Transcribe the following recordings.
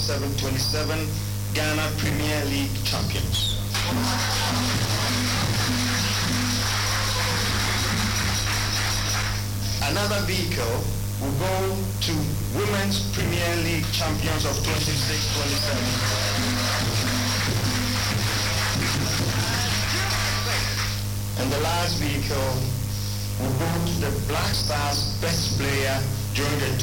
27 Ghana Premier League champions. Another vehicle will go to Women's Premier League champions of 26-27. And the last vehicle will go to the Black Stars best player during the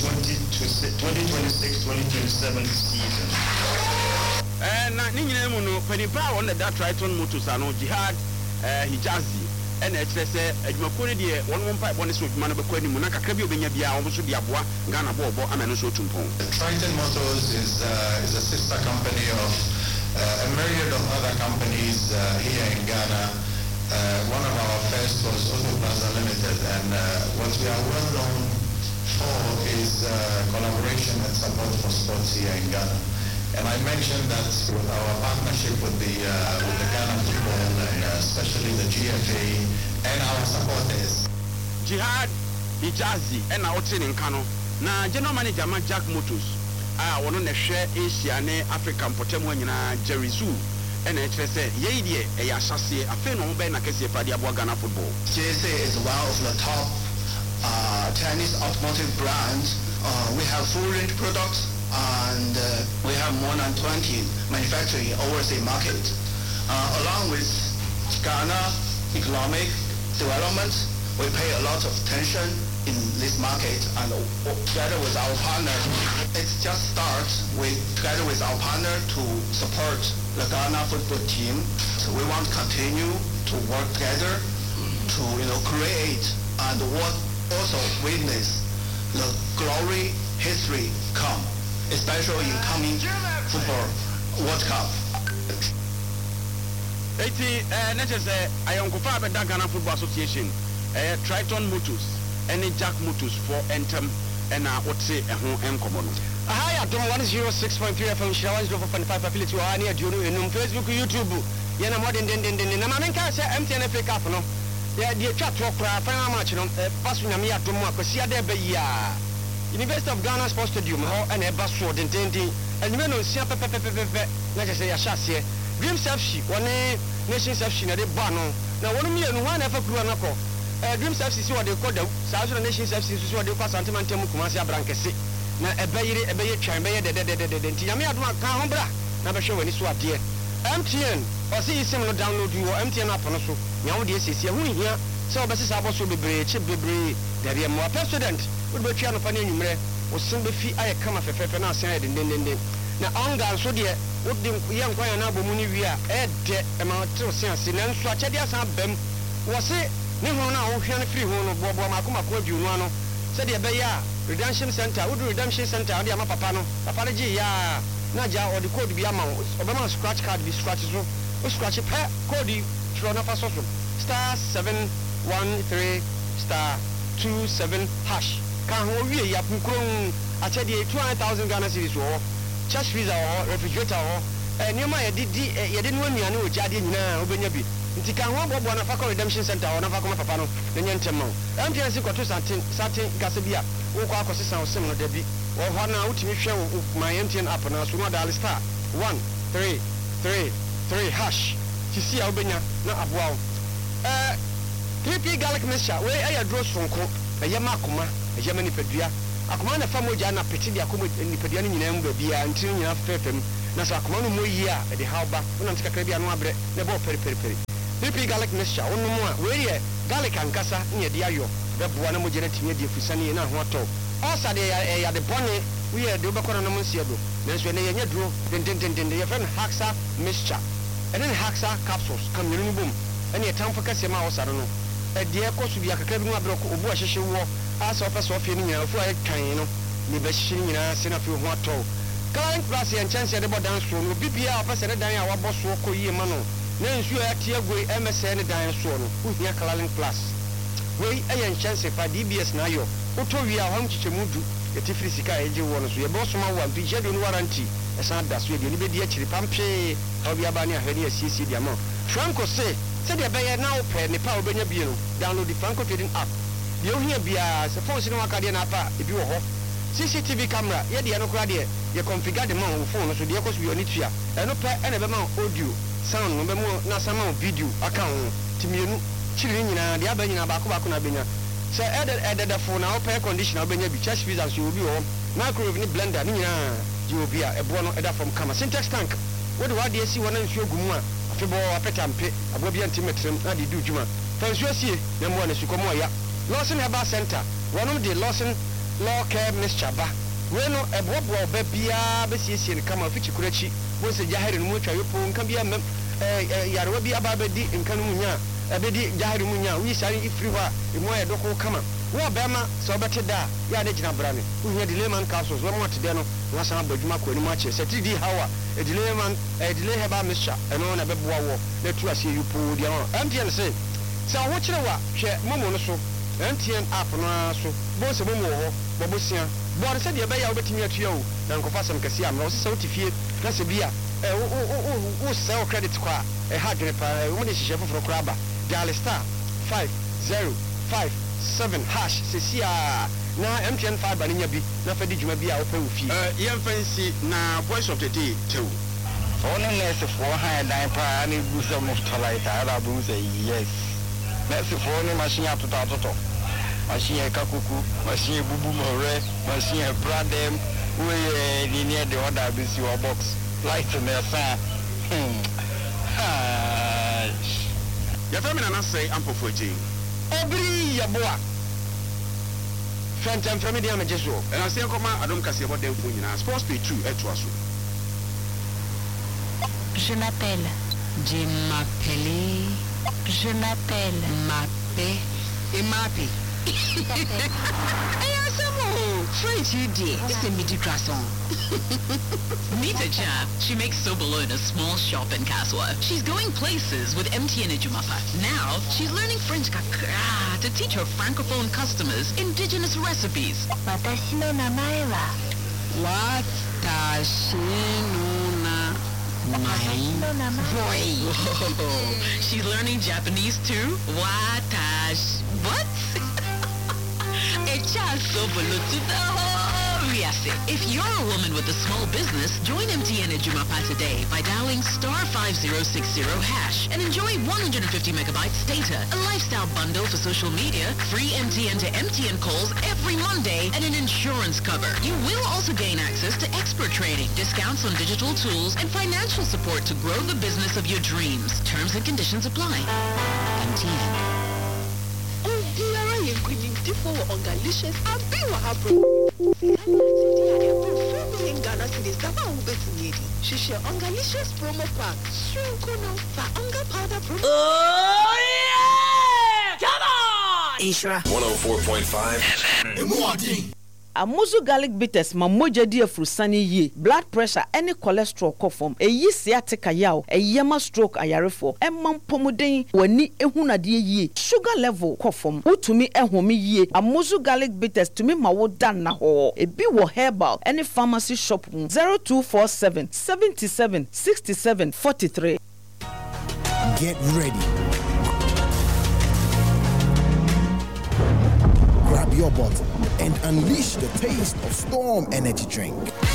2026-2027 season. Na ninyina mu no panipa on that Triton Motors ano Jihad Hijazi ena ekyerese adwumako ne de won mpa bone so adwuma no bekọ ani mu na kakra bi obenya bia wo so de aboa Ghana bobo ameno so tumpon. Triton Motors is a sister company of a myriad of other companies here in Ghana. One of our first was Auto Plaza Limited, and what we are well known for is collaboration and support for sports here in Ghana. And I mentioned that with our partnership with the Ghana football, and especially the GFA, and our supporters. Jihad Hijazi and our training Kano. Na General Manager Jack Motors. One na share Asia ne African potemo nyina Jerry Zoo. And HSA ye a assassin a fin on Ben Akasi Padia Ghana football. JSA is one of the top Chinese automotive brands. We have full range products, and we have more than 20 manufacturing overseas market. Along with Ghana economic development, we pay a lot of attention in this market, and together with our partner, it just starts together with our partner to support the Ghana football team. So we want to continue to work together to create and also witness the glory history come, especially in coming football World Cup. 80 necessary I am confirmed by Ghana Football Association, Triton Motors, and Jack Motors for Entem and what say a home and common. Hi, I don't 106.3 FM Shawans of 5 affiliate to Ania Juru in Facebook, YouTube. Yana more than Namaminka say MTNFA Cup. No, yeah, the chat talk final match on passing a mere to Mokosia de Beya. University of Ghana Sports Stadium, and a bus sword and Tinti, and men on Sia Pepe, like I say, a chassis. Dream Selfie, one nation selfie at the Bano. Now, 1 million one ever grew an apple. Dream Selfie is what they call the South Nation Selfie is what they pass Antimantum Kumasia Brancasi. Now, a bay chamber, the Tiamia Cambra, never show any swap dear. MTN, or see similar download you or MTN up on us. Now, this is here, so Bessis Abbas will be brave, chip be brave. There be more president, would be Chiano Panini, or simply fee I come off a fair now said and then. Now, on down so dear, what the young Guyanabo Munivia, dead amount to sense in and swatch at them was it. Never now, free one of Bobo Makuma Koduano, said the Baya, Redemption Center, Wood Redemption Center, the Amapapano, apology, ya, Naja or the code be amount, Obama scratch card be scratches, or scratch a pair, Cody, Tronafaso, star 713 star 27 hash. Can't hold you, Yapukun, I tell you 200,000 Ghana cities or church visa or refrigerator or, and you might did you didn't want me, I know Jadin now, Benyabi. Tika Wabo Bonafako Redemption Center or Navacoma Papano, the Yentemo. MTNC got to certain Gasabia, Woko Sound similar Debbie, or one out to me show my MTN app and I will not star 133 hash. To see Albania, not a wow. 3P Gallic Mesha, where I draw Sonko, a Yamakuma, a Yemeni Pedia, a command of Famojana Petidia in the Pediani in Mbia until you have Fefem, Nasa Kumano Moya at the Halba, when I'm Caribbean Wabre, Nebo Peri. 3P Gallic Mesha, one more, where Gallic and Casa near Diario, the Buana Generate near the Fusani and Huato. Also, they are the Bonnie, we are the Bacona Monsiado. Then when they drew, then the friend Haxa Mesha, and then Haxa capsules come in boom, and a town for Cassima or Sarano. A dear course to be a Cabina Broke or Bush war, as of us of Finia for a Caino, Nibashina, Senafu Huato. Calling Classy and Chance at the Bodan Soul, BPA, Passer Diana, our boss, Woko Yemano. Then you are Tiago MSN Diane Soul, who's near Calling Class. We a chance if I DBS Nayo, Otovia Home Chichemudu, the Tifrisika AJ Warners, we are boss one, PJ don't warranty, a sound that's with the Liberty Pampe, Hobiabania, Hedia CC Diamond. Franco said the Bayer now pay Nepal Benabino, download the Franco trading app. You hear Bia, suppose in Wakadian Apa, if you are CCTV camera, yet the Anocradia, you configure the man phone so the echoes be on it here. And no pay any audio, sound, no more, na some video account. Timienu, children, the Abena Bakuna Benya. So added the phone, our pair condition, Albania be church fees as you will be home. Micro blender, you will be a bono from Kama. Syntax tank. What do I see one and show Guma? Fibo, a petampe, a Bobby antimetrum, and the do Juma. Thanks, you see, them one is Sukomoya. Lawson Haba Center, one of the Lawson Law Care Miss Chaba. When a bob will be a BCC and come of Fichikurechi, was a Jahir in which I can be a Yarabi Ababedi in Kanumunya, a Bedi Jahirumunya, we shall if you are in my doko come. Well, Bama, so better da, Yadina Brani, who had the layman castles, one more to Deno, was on Bajumako in matches, a TD Hawa, a delayman, a delay about Misha, and on a Bebuawo, let you see you pull the MTN say. So what you know, share Momonoso, MTN up on so, both a Momo, Bobusia, but said the Bay over to me at you, and Confessam Cassia, no so to fear, that's a beer, who sell credit square, a hard repair, one is chef for Crabba, Dial star 505 hash Cecia na MTN 5 baninya bi na fadi djuma bi a open fi yem fancy na voice of the day too only nurse for high line pa ni busa muftalite ala bu say yes nurse for ni machine atoto machine kakuku machine bubu more machine bradem we ni near the order bi si box light na sa ya famina na say ampo foji Obri yaboa. Fantam from the Amajeso. And I say, come on, I don't care about them for you now. Sports pay 2 at Wasu. Je m'appelle. Je m'appelle. Mappé. Et Mappé. French UD. It's a midi croissant. Meet Jab. She makes Sobolone a small shop in Kaswa. She's going places with MTN Ejumapa. Now, she's learning French kakra to teach her Francophone customers indigenous recipes. Watashino namae wa. Boy. She's learning Japanese too. Watash. What? If you're a woman with a small business, join MTN Ejumapa today by dialing *5060# and enjoy 150 megabytes data, a lifestyle bundle for social media, free MTN to MTN calls every Monday, and an insurance cover. You will also gain access to expert training, discounts on digital tools, and financial support to grow the business of your dreams. Terms and conditions apply. MTN. For Ongalicious, I've been what happened. She share Ongalicious promo pack. Shrinkono for Onga powder promo. Oh yeah! Come on! Ishra 104.5 FM. Amuzu garlic bitters ma moja di afurusani ye blood pressure any cholesterol kofom eyi sciatica yaw eyema stroke ayarefo emam pomuden wani ehunade ye sugar level kofom utumi ehome ye Amuzu garlic bitters tumi ma wo dan na ho ebi wo herbal any pharmacy shop 0247 77 67 43. Get ready. Grab your bottle and unleash the taste of Storm Energy Drink.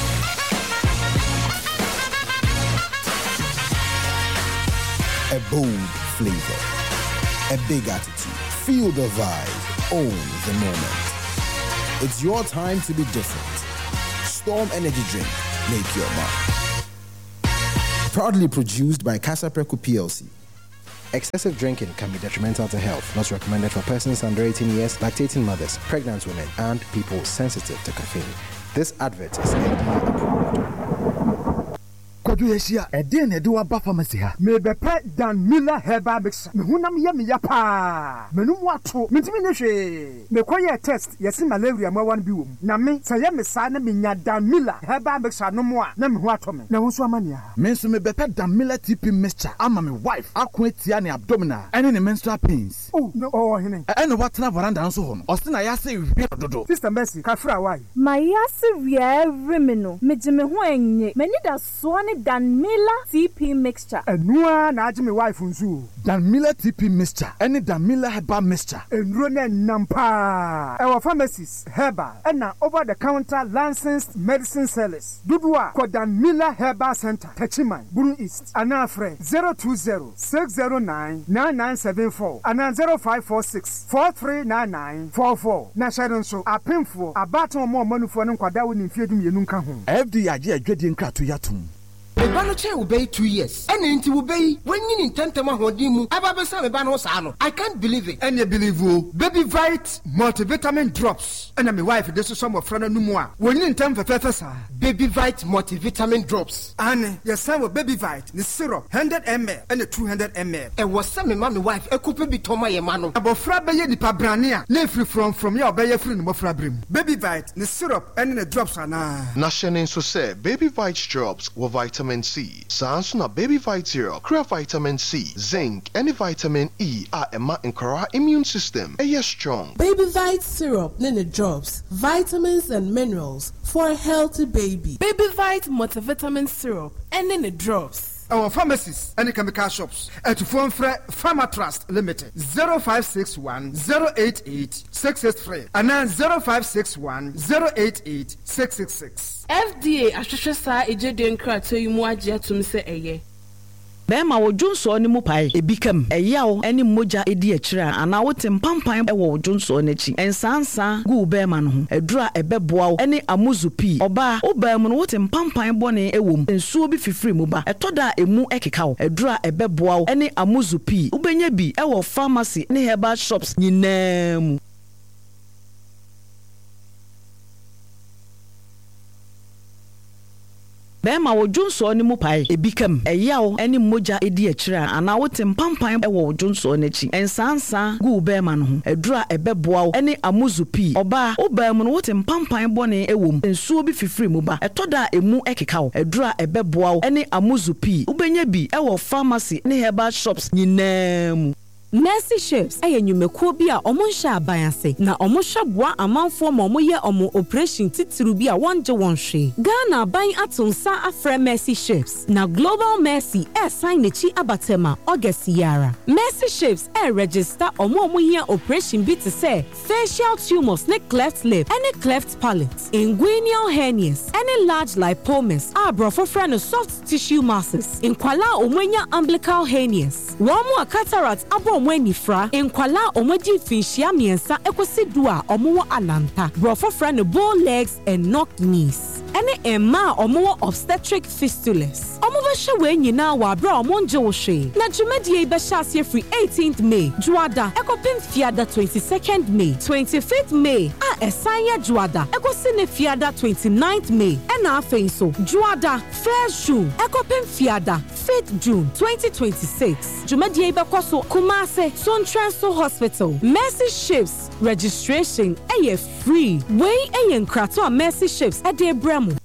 A bold flavor, a big attitude. Feel the vibe, own the moment. It's your time to be different. Storm Energy Drink, make your mark. Proudly produced by Casa Preco PLC. Excessive drinking can be detrimental to health. Not recommended for persons under 18 years, lactating mothers, pregnant women, and people sensitive to caffeine. This advert is FDA approved. Kodu Asia, Eden Edua Ba Pharmacy ha. Me bepe Dan Miller Herbal Mixture. Me hunam ye me yapa. Menum wato, mentimi ne hwe. Me koye test, yesi malaria ma wan bi wom. Na me saye me sa na me nya Dan Miller Herbal Mixture no mo a na me ho atome. Na wo so amane ha. Me nso me bepe Dan Miller TP Mixture ama me wife akon etia ne abdominal ene ne menstrual pains. Oh, no, oh hene. Ene watena veranda nso ho no. O se na ya se hwe dodo. Sister Mercy, ka fra why? My yase wie every me no. Me je me ho enye. Mani da so ne da Dan Miller TP mixture. Enua na aji me wife nzu. Dan Miller TP mixture. Any Dan Miller herbal mixture. Enro ne nampa. Our pharmacies herbal and over the counter licensed medicine sellers. Dudua ko Dan Miller Herbal Center. Techiman Buru East. Anafre 020-609-9974 and 0546-439944. Na sharon so apemfo abaton mo manufo no kwada wo ni mfiedum yenu nka ho. FD age adwedi nkrato yatum. Mebano che obey 2 years. And inti obey when you intend to mahodimu. Ababesa mebano sano. I can't believe it. And you believe Baby Vite multivitamin drops. And my wife this is some of friend numwa. When you intend for fefesa. Baby Vite multivitamin drops. And your son with Baby Vite the syrup 100 ml and the 200 ml. And was some my wife a couple be toma yemano. About frabaye di pabrania. Ne free from your baye free no frabrim. Baby Vite the syrup and the drops ana. National so say Baby Vite drops with vitamin C. Sansuna Baby Vite syrup, crea vitamin C, zinc, and vitamin E are Emma and Kara immune system. Strong. Baby Vite syrup, nene drops, vitamins and minerals for a healthy baby. Baby Vite multivitamin syrup, and nene drops. Our pharmacies and chemical shops at Phone Pharma Trust Limited 0561-088-663 and 0561-088-666. FDA Ashwasa Ejeden Krato Yumuaji to say eye. Bema wo Junso ni mupai ebikam eyawo eni moja edi akira ana wote mpampan wo Junso n'echi ensansa gu bema no ho edura ebeboa eni amuzupi oba obam no wote mpampan bone ewom ensuo bi fifiri mu ba etoda emu ekeka edura ebeboa eni amuzupi ubenya bi ewo pharmacy ne herbal shops nyinam. Bema wo Junso ni mupai ebikam eyawo eni moja edi akira ana wote mpampan wo Junso n'echi ensansa gu bema no ho edura ebeboa eni amuzupi oba obam no wote mpampan bone ewom ensuo bi fifiri mu ba etoda emu ekeka edura ebeboa eni amuzupi ubenya bi ewo pharmacy ne herbal shops nyinam. Mercy Ships nyumekuo bi a omo nhya abayase na omo hweboa amanfo ma omo ye omo operation titiru bi a wonje wonhwe Ghana aban atonsa afre Mercy Ships na Global Mercy sign nechi abatema August yara. Mercy Ships register omo ye operation bi te say facial tumors ne cleft lip any cleft palate, inguinal hernias any large lipomas abrofo friend no soft tissue masses inkwala omwenya umbilical hernias womo cataract abo Mwenifra enkwala omodi finhia miensa ekosi a omo alanta brofo friend no bow legs and knock knees ene emma omo obstetric fistulas omo be hwe nyina wa bra omo nje wo hwe na dwumadie be hye free 18th May juada ekopim fiada 22nd May 25th May esanya juada ekosi ne fiada 29th May ena afenso juada 1st June ekopim fiada 5th June 2026 dwumadie be koso Kumase Sontranso Hospital. Mercy Ships registration free. Way nkrato Mercy Ships at the Bremo.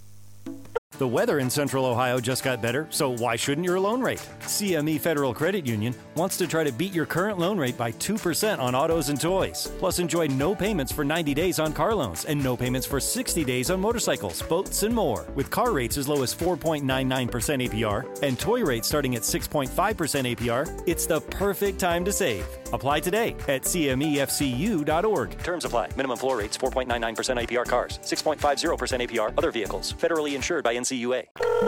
The weather in Central Ohio just got better, so why shouldn't your loan rate? CME Federal Credit Union wants to try to beat your current loan rate by 2% on autos and toys. Plus, enjoy no payments for 90 days on car loans and no payments for 60 days on motorcycles, boats, and more. With car rates as low as 4.99% APR and toy rates starting at 6.5% APR, it's the perfect time to save. Apply today at cmefcu.org. Terms apply. Minimum floor rates 4.99% APR cars, 6.50% APR other vehicles. Federally insured by NCUA.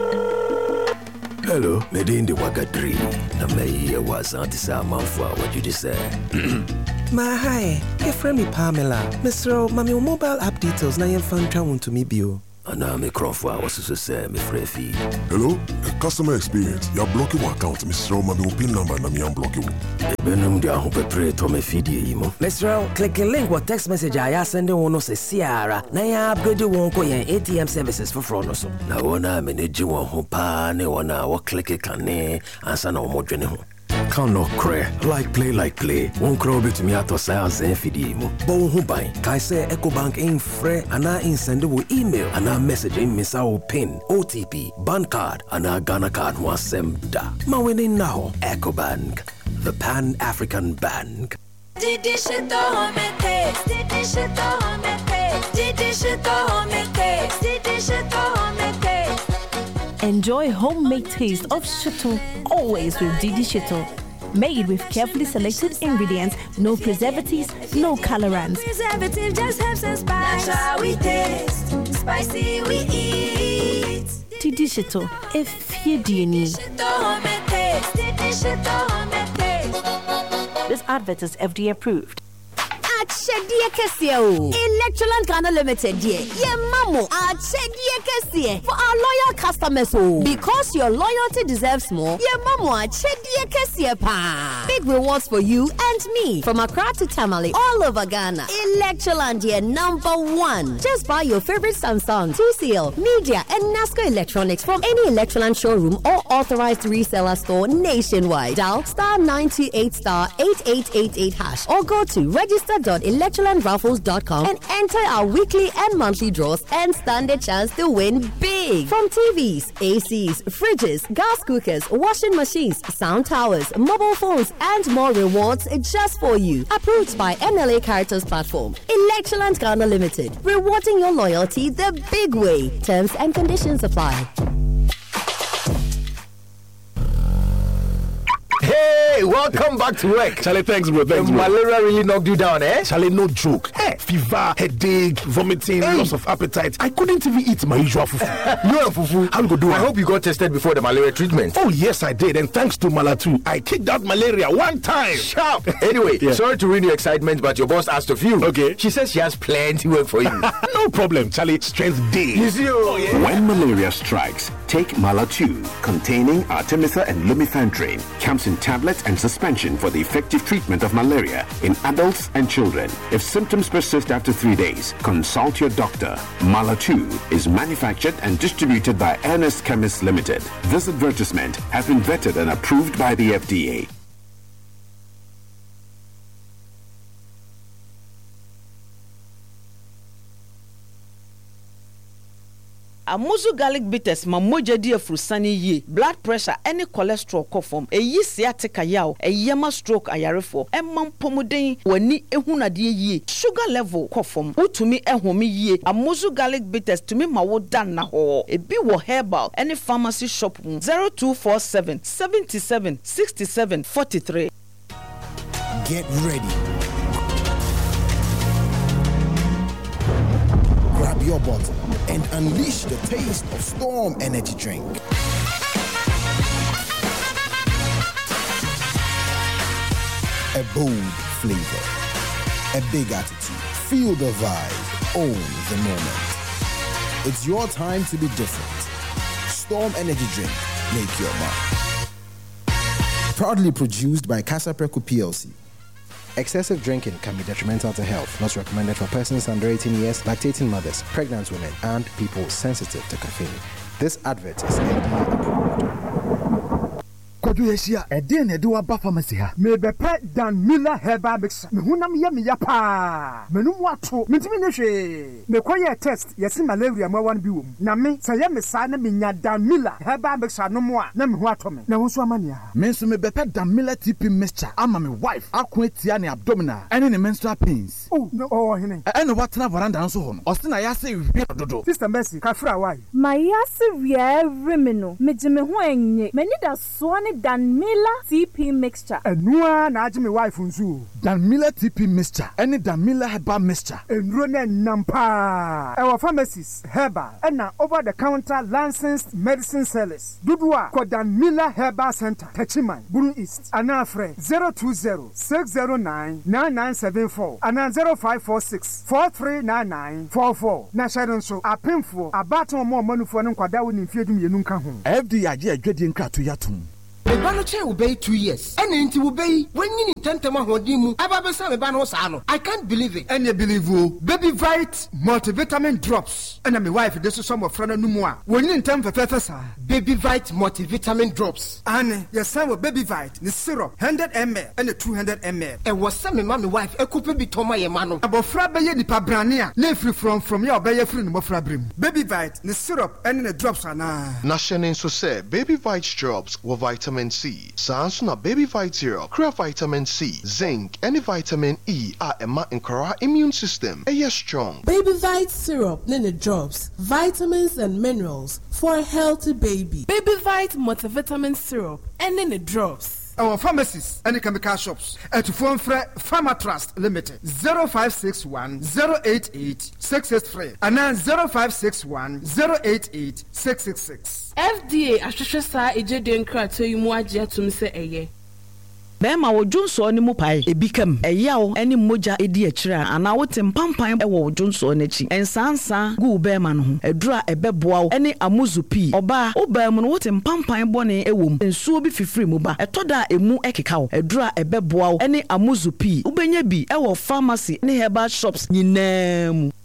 Hello, Medindi Wagadri. Na mei was antisa manfwa what you just said. Ma hi, your friend me Pamela. Mr. Mami mobile app details na yen fan twa to me bio. Ana me crofwa was so say me frefi. Hello, customer experience. You block your account, Mr. Mami pin number na me unblock you. Benum dia ho pepre to me feed imo. Mr. click a link what text message I send one no say Ciara. Na ya upgrade won ko yen ATM services for fraud no so. Na wona manage won ho pa ne wona wo click kan ne ansa na wo dwene ho. Can no cray like play won crow bit me ato sales and fidi mo bo hu ban kai say EcoBank in free ana in send wo email ana message in misa wo pin OTP bank card ana Ghana card wa semda ma winning now EcoBank, the Pan-African Bank. Enjoy homemade taste of Shito, always with Didi Shito. Made with carefully selected ingredients, no preservatives, no colorants. Preservative just helps us spice. That's how we taste. Spicy we eat. Didi Shito, if you do need. This advert is FDA approved. Chedia Casio. Electroland Ghana Limited, dear. Yeah, Mamo. Chedia Casio. For our loyal customers, because your loyalty deserves more. Yeah, Mamo. Chedia Casio pa. Big rewards for you and me. From Accra to Tamale, all over Ghana. Electroland, dear, #1. Just buy your favorite Samsung, TCL, Media, and NASCO electronics from any Electroland showroom or authorized reseller store nationwide. Dial *928*8888# or go to register.electrolandraffles.com and enter our weekly and monthly draws and stand a chance to win big. From TVs, ACs, fridges, gas cookers, washing machines, sound towers, mobile phones, and more rewards just for you. Approved by NLA Caritas Platform. Electroland Ghana Limited. Rewarding your loyalty the big way. Terms and conditions apply. Hey, welcome back to work. Charlie, thanks, bro. Thanks, bro. Malaria really knocked you down, eh? Charlie, no joke. Hey, fever, headache, vomiting, loss of appetite. I couldn't even eat my usual fufu. You and fufu? How we go do it? I hope you got tested before the malaria treatment. Oh, yes, I did. And thanks to Malatu, I kicked out malaria one time. Sharp. Anyway, sorry to ruin your excitement, but your boss asked of you. Okay. She says she has plenty work for you. No problem, Charlie. Strength day. Oh, yeah. When malaria strikes, take Malatu, containing Artemether and Lumefantrine. Comes in tablets and suspension for the effective treatment of malaria in adults and children. If symptoms persist after 3 days, consult your doctor. Malatu is manufactured and distributed by Ernest Chemists Limited. This advertisement has been vetted and approved by the FDA. Amuzu garlic bitters ma moja di afurusani ye blood pressure any cholesterol kofom eyi sciatica yaw eyema stroke ayarefo emman pomuden wani ehunade ye sugar level kofom utumi ehome ye Amuzu garlic bitters tumi ma wo dan na ho ebi wo herbal any pharmacy shop 0247 77 67 43. Get ready. Grab your bottle and unleash the taste of Storm Energy Drink. A bold flavor, a big attitude. Feel the vibe, own the moment. It's your time to be different. Storm Energy Drink, make your mark. Proudly produced by Casa Preco PLC. Excessive drinking can be detrimental to health. Not recommended for persons under 18 years, lactating mothers, pregnant women, and people sensitive to caffeine. This advert is FDA approved. Kodu Asia, Eden Edua Ba Pharmacy ha. Me bepe Dan Miller Herbal Mixture. Me hunam ye me ya pa. Menum wato, mentimi ne hwe. Me koye test, yesi malaria ma wan bi wom. Na me saye me sa na me nya Dan Miller Herbal Mixture no mo a na me ho ato me. Na wo so amania ha. Me so me bepe Dan Miller TP Mixture ama me wife akon etia ne abdominal ene ne menstrual pains. Oh, no, oh hene. Ene watena veranda nso ho no. O se na ya se hwe dodo. Sister Mercy, ka fra why? My yase wiye reme no. Me je me ho enye. Me ni da so ne Dan Miller TP Mixture. Enua na aje me wife nzu. Dan Miller TP Mixture. Ene Dan Miller Herbal Mixture. Enro ne nampa. Our pharmacies, herbal, and over the counter licensed medicine sellers. Dudua ko Dan Miller Herbal Center, Techiman, Buru East. Anafre 020-609-9974 and 0546-439944. Na sharon so apemfo abaton mo manufo no kwada wo ni mfiedum yenu nka ho. FDA age adwedi nkrato yatum. Meba no che obey 2 years. Ene nti obey when you tentem ahodi mu. Aba be say meba no sa no. I can't believe it. Ene believe o. Baby Vite multivitamin drops. Ene me wife this is some of friend no mu a. When you tentem fefe sa. Baby Vite multivitamin drops. Ane, yes say Baby Vite ni syrup 100 ml and 200 ml. E was say me ma me wife e coupe bi toma ye ma no. Abofra be ye nipa brane a. Na free from ya obey free no mofra brem. Baby Vite ni syrup and the drops ana. Na hye ne nso say Baby Vite drops with vitamin vitamin C. Sansuna baby vite syrup, crea vitamin C, zinc, and vitamin E are Emma Nkara immune system. Strong. Baby Vite syrup, nene drops, vitamins and minerals for a healthy baby. Baby Vite multivitamin syrup, and nene drops. Our pharmacies and chemical shops at Phone Pharma Trust Limited 0561 088 663 and then 0561 088 666. FDA Ashwasa Ejeden Krato Yumuaja Tumse Eye. Bema wo Johnson ni mu pai ebikam eyawo eni moja edi akira ana wote mpampan e wo Johnson n'achi ensansa gu bema no ho edura ebeboa wo eni amuzupi oba oba mu no wote mpampan bone ewom ensuo bi fifiri mu ba etoda emu ekeka wo edura ebeboa wo eni amuzupi ubenya bi e wo pharmacy ne herbal shops nyinam